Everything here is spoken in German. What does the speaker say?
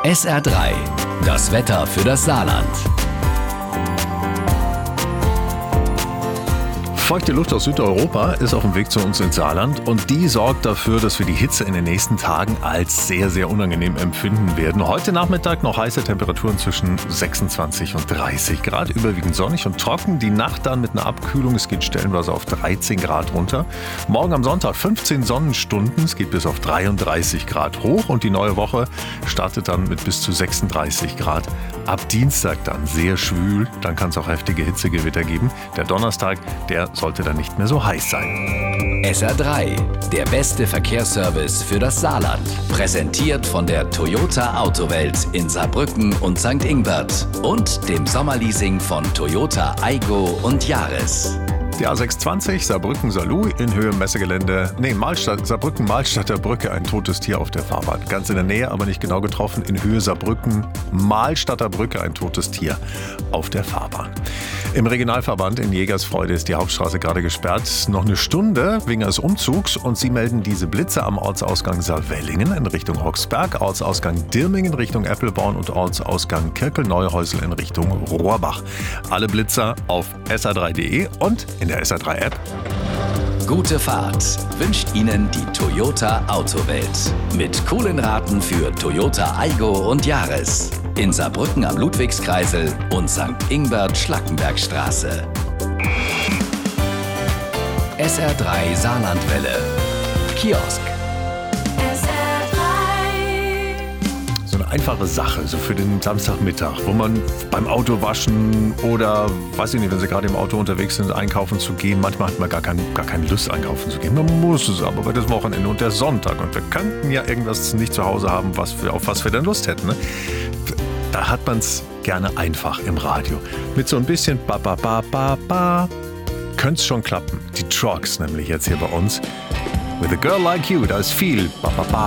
SR3, das Wetter für das Saarland. Feuchte Luft aus Südeuropa ist auf dem Weg zu uns ins Saarland und die sorgt dafür, dass wir die Hitze in den nächsten Tagen als sehr, sehr unangenehm empfinden werden. Heute Nachmittag noch heiße Temperaturen zwischen 26 und 30 Grad, überwiegend sonnig und trocken. Die Nacht dann mit einer Abkühlung, es geht stellenweise auf 13 Grad runter. Morgen am Sonntag 15 Sonnenstunden, es geht bis auf 33 Grad hoch und die neue Woche startet dann mit bis zu 36 Grad. Ab Dienstag dann sehr schwül, dann kann es auch heftige Hitzegewitter geben. Der Donnerstag, der sollte dann nicht mehr so heiß sein. SR3, der beste Verkehrsservice für das Saarland. Präsentiert von der Toyota Autowelt in Saarbrücken und St. Ingbert und dem Sommerleasing von Toyota Aygo und Yaris. Die A620 Saarbrücken-Saarlouis in Höhe Messegelände, Saarbrücken-Mahlstadter Brücke, ein totes Tier auf der Fahrbahn. Ganz in der Nähe, aber nicht genau getroffen, in Höhe Saarbrücken-Mahlstadter Brücke, ein totes Tier auf der Fahrbahn. Im Regionalverband in Jägersfreude ist die Hauptstraße gerade gesperrt. Noch eine Stunde wegen eines Umzugs und sie melden diese Blitze am Ortsausgang Saarwellingen in Richtung Hochsberg, Ortsausgang Dirmingen Richtung Eppelborn und Ortsausgang Kirkel-Neuhäusel in Richtung Rohrbach. Alle Blitzer auf sr3.de und in der SR3-App. Gute Fahrt wünscht Ihnen die Toyota Autowelt. Mit coolen Raten für Toyota Aygo und Yaris. In Saarbrücken am Ludwigskreisel und St. Ingbert-Schlackenbergstraße. SR3 Saarlandwelle. Kiosk. So eine einfache Sache, so für den Samstagmittag, wo man beim Autowaschen oder, weiß ich nicht, wenn Sie gerade im Auto unterwegs sind, einkaufen zu gehen. Manchmal hat man gar keine Lust, einkaufen zu gehen. Man muss es aber bei das Wochenende und der Sonntag. Und wir könnten ja irgendwas nicht zu Hause haben, auf was wir dann Lust hätten. Ne? Da hat man es gerne einfach im Radio. Mit so ein bisschen ba-ba-ba-ba-ba. Könnte es schon klappen. Die Trucks nämlich jetzt hier bei uns. With a girl like you, da ist viel ba-ba-ba.